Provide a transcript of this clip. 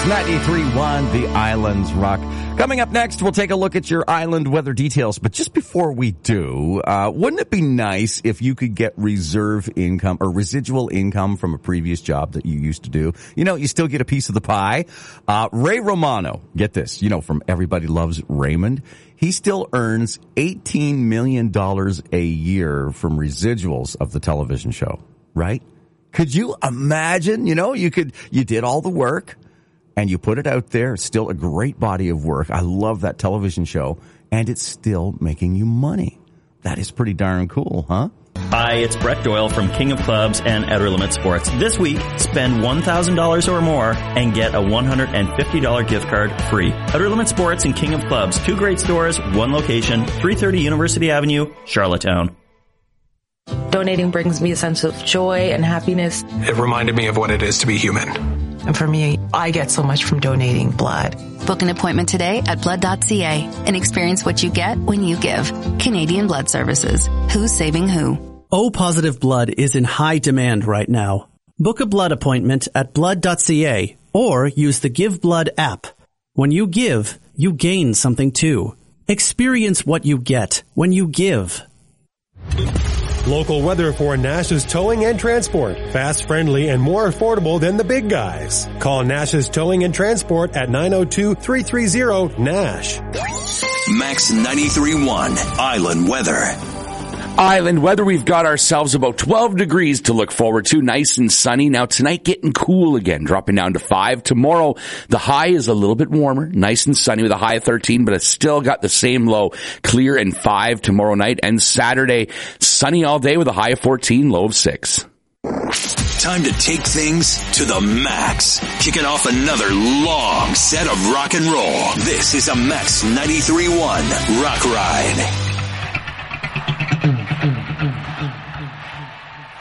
93.1, The Islands Rock. Coming up next, we'll take a look at your island weather details. But just before we do, wouldn't it be nice if you could get reserve income or residual income from a previous job that you used to do? You know, you still get a piece of the pie. Ray Romano, get this, you know, from Everybody Loves Raymond. He still earns $18 million a year from residuals of the television show, right? Could you imagine, you know, you did all the work and you put it out there. It's still a great body of work. I love that television show and it's still making you money. That is pretty darn cool, huh? Hi, it's Brett Doyle from King of Clubs and Outer Limits Sports. This week, spend $1,000 or more and get a $150 gift card free. Outer Limits Sports and King of Clubs, 2 great stores, 1 location, 330 University Avenue, Charlottetown. Donating brings me a sense of joy and happiness. It reminded me of what it is to be human. And for me, I get so much from donating blood. Book an appointment today at blood.ca and experience what you get when you give. Canadian Blood Services. Who's saving who? O-positive blood is in high demand right now. Book a blood appointment at blood.ca or use the Give Blood app. When you give, you gain something too. Experience what you get when you give. Local weather for Nash's Towing and Transport. Fast, friendly, and more affordable than the big guys. Call Nash's Towing and Transport at 902-330-NASH. Max 93.1 Island Weather. Island weather, we've got ourselves about 12 degrees to look forward to. Nice and sunny. Now tonight getting cool again, dropping down to 5. Tomorrow, the high is a little bit warmer, nice and sunny with a high of 13, but it's still got the same low, clear and 5 tomorrow night. And Saturday, sunny all day with a high of 14, low of 6. Time to take things to the max. Kicking off another long set of rock and roll. This is a Max 93.1 Rock Ride.